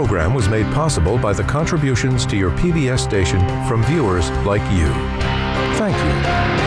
program was made possible by the contributions to your PBS station from viewers like you. Thank you.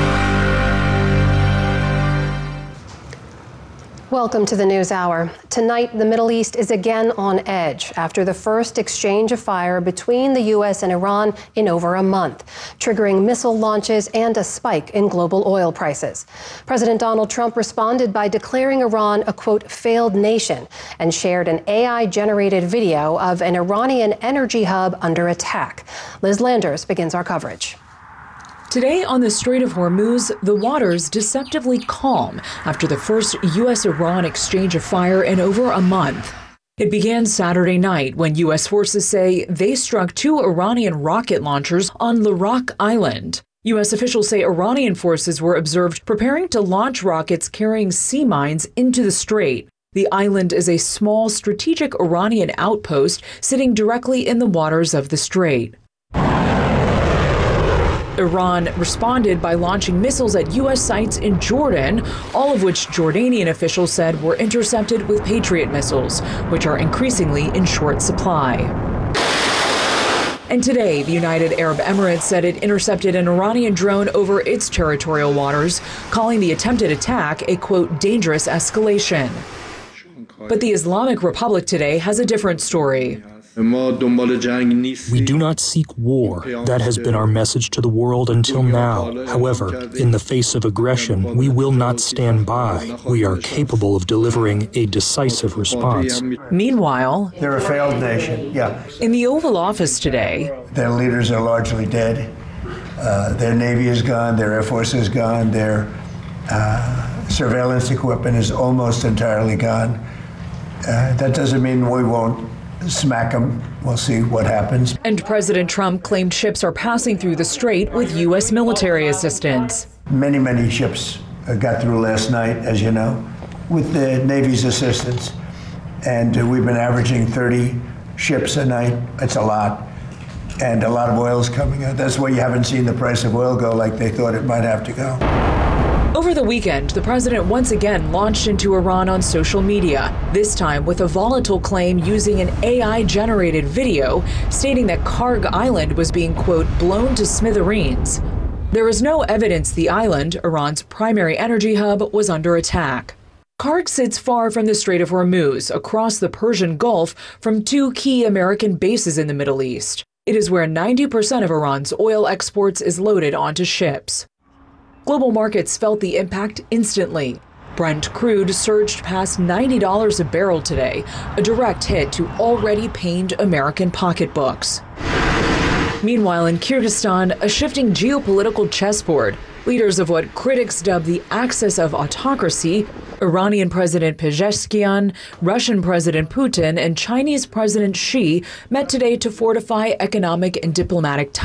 Welcome to the News Hour. Tonight, the Middle East is again on edge after the first exchange of fire between the U.S. and Iran in over a month, triggering missile launches and a spike in global oil prices. President Donald Trump responded by declaring Iran a, quote, failed nation and shared an AI-generated video of an Iranian energy hub under attack. Liz Landers begins our coverage. Today on the Strait of Hormuz, the waters deceptively calm after the first U.S.-Iran exchange of fire in over a month. It began Saturday night when U.S. forces say they struck 2 Iranian rocket launchers on Larak Island. U.S. officials say Iranian forces were observed preparing to launch rockets carrying sea mines into the strait. The island is a small strategic Iranian outpost sitting directly in the waters of the strait. Iran responded by launching missiles at U.S. sites in Jordan, all of which Jordanian officials said were intercepted with Patriot missiles, which are increasingly in short supply. And today, the United Arab Emirates said it intercepted an Iranian drone over its territorial waters, calling the attempted attack a, quote, dangerous escalation. But the Islamic Republic today has a different story. We do not seek war. That has been our message to the world until now. However, in the face of aggression, we will not stand by. We are capable of delivering a decisive response. Meanwhile, they're a failed nation, yeah. In the Oval Office today, their leaders are largely dead. Their Navy is gone, their Air Force is gone, their surveillance equipment is almost entirely gone. That doesn't mean we won't smack them. We'll see what happens. And President Trump claimed ships are passing through the strait with U.S. military assistance. Many ships got through last night, as you know, with the Navy's assistance. And we've been averaging 30 ships a night. That's a lot. And a lot of oil's coming out. That's why you haven't seen the price of oil go like they thought it might have to go. Over the weekend, the president once again launched into Iran on social media, this time with a volatile claim using an AI-generated video stating that Karg Island was being, quote, blown to smithereens. There is no evidence the island, Iran's primary energy hub, was under attack. Karg sits far from the Strait of Hormuz, across the Persian Gulf from 2 key American bases in the Middle East. It is where 90% of Iran's oil exports is loaded onto ships. Global markets felt the impact instantly. Brent crude surged past $90 a barrel today, a direct hit to already pained American pocketbooks. Meanwhile, in Kyrgyzstan, a shifting geopolitical chessboard, leaders of what critics dub the axis of autocracy, Iranian President Pezeshkian, Russian President Putin, and Chinese President Xi met today to fortify economic and diplomatic ties.